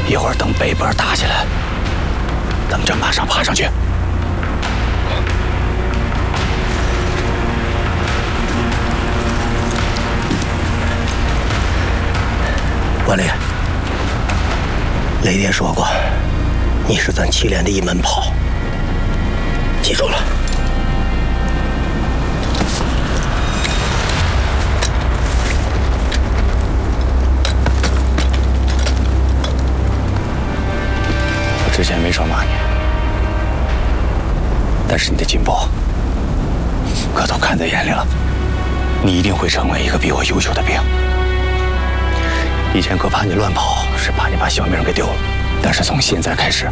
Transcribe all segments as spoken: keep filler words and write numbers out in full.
一会儿等北边打起来，咱们就马上爬上去。 关烈，雷爹说过，你是咱祁连的一门炮，记住了。 之前没少骂你，但是你的进步，可都看在眼里了。你一定会成为一个比我优秀的兵。以前可怕你乱跑，是怕你把小命给丢了。但是从现在开始，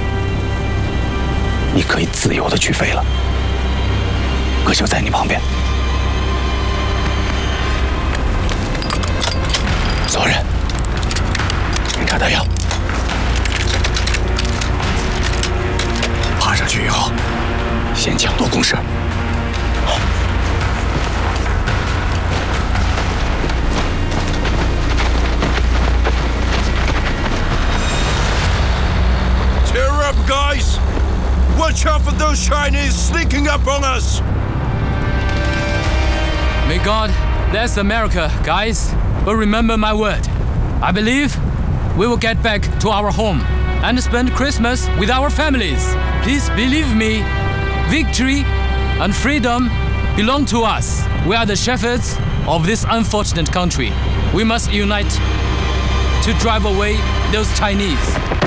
你可以自由的去飞了。我就在你旁边。走人，检查弹药。 爬上去以后，先抢夺工事。好。 Cheer up, guys! Watch out for those Chinese sneaking up on us! May God bless America, guys. But remember my word. I believe we will get back to our home and spend Christmas with our families. Please believe me, victory and freedom belong to us. We are the shepherds of this unfortunate country. We must unite to drive away those Chinese.